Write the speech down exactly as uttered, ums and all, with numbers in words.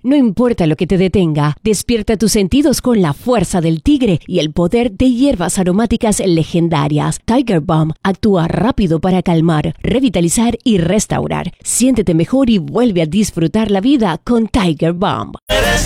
No importa lo que te detenga, despierta tus sentidos con la fuerza del tigre y el poder de hierbas aromáticas legendarias. Tiger Balm actúa rápido para calmar, revitalizar y restaurar. Siéntete mejor y vuelve a disfrutar la vida con Tiger Balm. Eres